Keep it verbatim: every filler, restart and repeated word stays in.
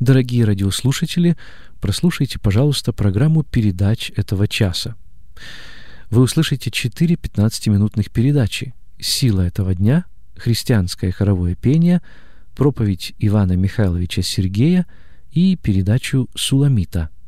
Дорогие радиослушатели, прослушайте, пожалуйста, программу передач этого часа. Вы услышите четыре пятнадцатиминутных передачи: «Сила этого дня», «Христианское хоровое пение», проповедь Ивана Михайловича Сергея и передачу «Суламита».